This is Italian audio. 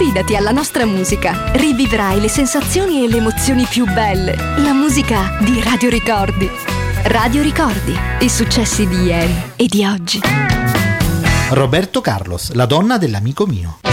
Affidati alla nostra musica. Rivivrai le sensazioni e le emozioni più belle. La musica di Radio Ricordi. Radio Ricordi, i successi di ieri e di oggi. Roberto Carlos, la donna dell'amico mio.